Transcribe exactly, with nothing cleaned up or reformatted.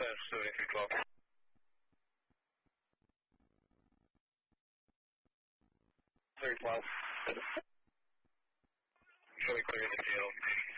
Dispatch seventy-three twelve. three twelve. Fully clear the field.